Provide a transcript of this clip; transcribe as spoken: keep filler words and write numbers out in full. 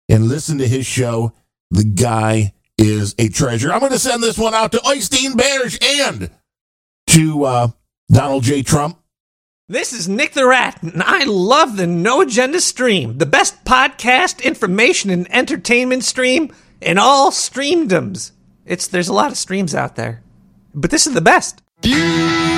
and listen to his show. The guy is a treasure. I'm going to send this one out to Oystein Berge and to uh, Donald J. Trump. This is Nick the Rat, and I love the No Agenda stream, the best podcast, information, and entertainment stream in all streamdoms. It's there's a lot of streams out there, but this is the best.